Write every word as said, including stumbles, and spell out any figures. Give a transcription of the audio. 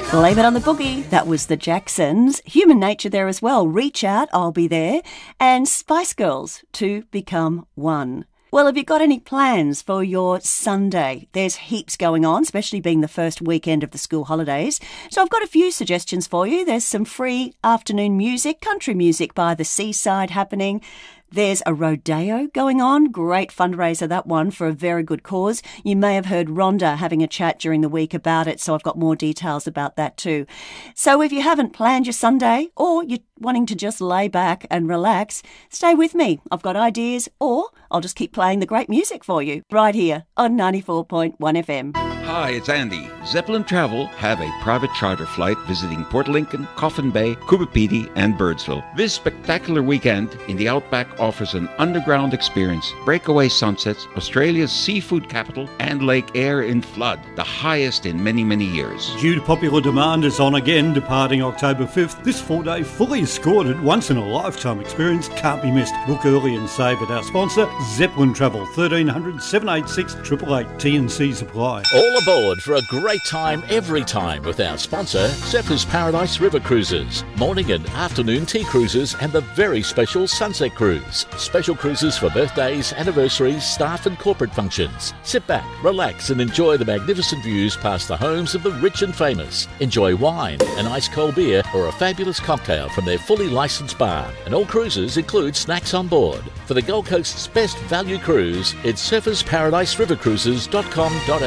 Blame it on the boogie. That was the Jacksons. Human Nature there as well. Reach Out, I'll Be There. And Spice Girls, To Become One. Well, have you got any plans for your Sunday? There's heaps going on, especially being the first weekend of the school holidays. So I've got a few suggestions for you. There's some free afternoon music, country music by the seaside happening. There's a rodeo going on. Great fundraiser, that one, for a very good cause. You may have heard Rhonda having a chat during the week about it, so I've got more details about that too. So if you haven't planned your Sunday, or you're wanting to just lay back and relax, stay with me. I've got ideas, or I'll just keep playing the great music for you right here on ninety-four point one F M. Hi, it's Andy. Zeppelin Travel have a private charter flight visiting Port Lincoln, Coffin Bay, Kubapiti, and Birdsville. This spectacular weekend in the Outback offers an underground experience, breakaway sunsets, Australia's seafood capital, and Lake Eyre in flood, the highest in many, many years. Due to popular demand, is on again, departing October fifth. This four-day, fully escorted, once-in-a-lifetime experience can't be missed. Book early and save at our sponsor, Zeppelin Travel, thirteen hundred, seven eight six, eight eight eight. T and C's apply. All aboard for a great time every time with our sponsor, Surfers Paradise River Cruises. Morning and afternoon tea cruises and the very special Sunset Cruise. Special cruises for birthdays, anniversaries, staff and corporate functions. Sit back, relax and enjoy the magnificent views past the homes of the rich and famous. Enjoy wine, an ice cold beer or a fabulous cocktail from their fully licensed bar. And all cruises include snacks on board. For the Gold Coast's best value cruise, it's surfers paradise river cruises dot com dot